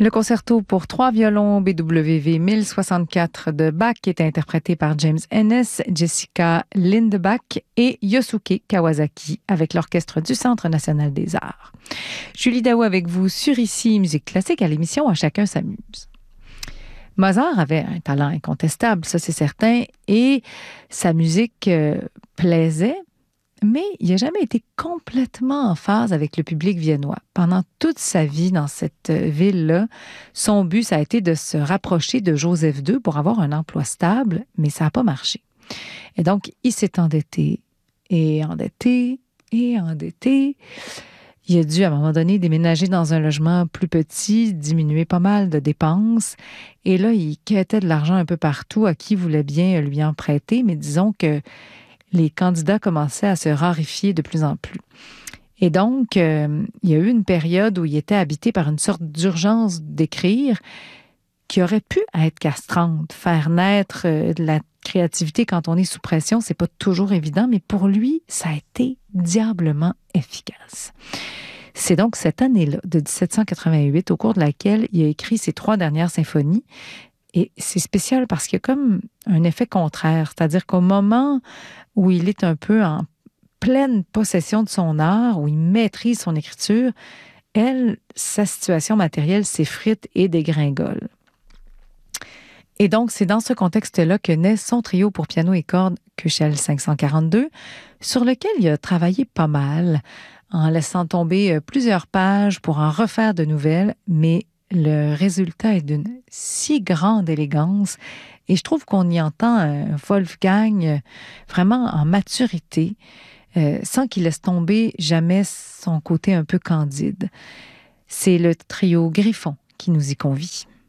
Le concerto pour 3 violons BWV 1064 de Bach est interprété par James Ennis, Jessica Lindebach et Yosuke Kawasaki avec l'Orchestre du Centre national des arts. Julie Daou avec vous sur Ici Musique classique à l'émission À chacun s'amuse. Mozart avait un talent incontestable, ça c'est certain, et sa musique plaisait, mais il n'a jamais été complètement en phase avec le public viennois. Pendant toute sa vie dans cette ville-là, son but, ça a été de se rapprocher de Joseph II pour avoir un emploi stable, mais ça n'a pas marché. Et donc, il s'est endetté, et endetté, et endetté. Il a dû, à un moment donné, déménager dans un logement plus petit, diminuer pas mal de dépenses. Et là, il quêtait de l'argent un peu partout à qui voulait bien lui en prêter, mais disons que les candidats commençaient à se raréfier de plus en plus. Et donc, il y a eu une période où il était habité par une sorte d'urgence d'écrire qui aurait pu être castrante. Faire naître de la créativité quand on est sous pression, c'est pas toujours évident, mais pour lui, ça a été diablement efficace. C'est donc cette année-là, de 1788, au cours de laquelle il a écrit ses 3 dernières symphonies. Et c'est spécial parce qu'il y a comme un effet contraire, c'est-à-dire qu'au moment où il est un peu en pleine possession de son art, où il maîtrise son écriture, sa situation matérielle s'effrite et dégringole. Et donc, c'est dans ce contexte-là que naît son trio pour piano et cordes Köchel 542, sur lequel il a travaillé pas mal, en laissant tomber plusieurs pages pour en refaire de nouvelles, mais le résultat est d'une si grande élégance et je trouve qu'on y entend Wolfgang vraiment en maturité, sans qu'il laisse tomber jamais son côté un peu candide. C'est le trio Griffon qui nous y convie.